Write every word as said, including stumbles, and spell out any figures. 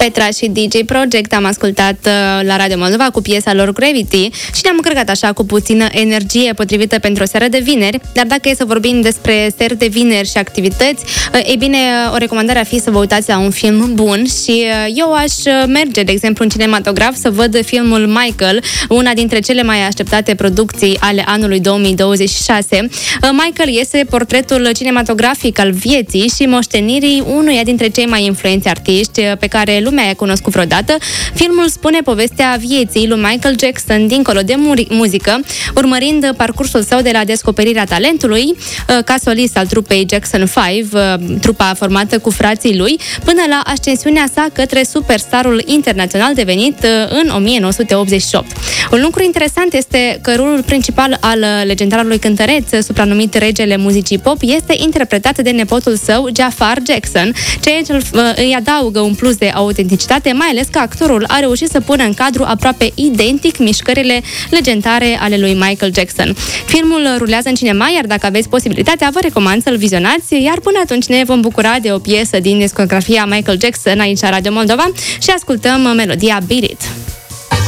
Petra și D J Project am ascultat uh, la Radio Moldova cu piesa lor Gravity și ne-am încărcat așa cu puțină energie potrivită pentru o seară de vineri, dar dacă e să vorbim despre seri de vineri și activități, uh, ei bine, o recomandare ar fi să vă uitați la un film bun și uh, eu aș merge, de exemplu, în cinematograf să văd filmul Michael, una dintre cele mai așteptate producții ale anului două mii douăzeci și șase. Uh, Michael este portretul cinematografic al vieții și moștenirii unuia dintre cei mai influenți artiști pe care lumea i-a cunoscut vreodată. Filmul spune povestea vieții lui Michael Jackson dincolo de muri- muzică, urmărind parcursul său de la descoperirea talentului ca solist al trupei Jackson cinci, trupa formată cu frații lui, până la ascensiunea sa către superstarul internațional devenit în o mie nouă sute optzeci și opt. Un lucru interesant este că rolul principal al legendarului cântăreț, supranumit regele muzicii pop, este interpretat de nepotul său, Jafar Jackson, ceea ce îi adaugă un plus de autenticitate, mai ales că actorul a reușit să pună în cadru aproape identic mișcările legendare ale lui Michael Jackson. Filmul rulează în cinema, iar dacă aveți posibilitatea, vă recomand să-l vizionați, iar până atunci ne vom bucura de o piesă din discografia Michael Jackson aici la Radio Moldova și ascultăm melodia Beat It.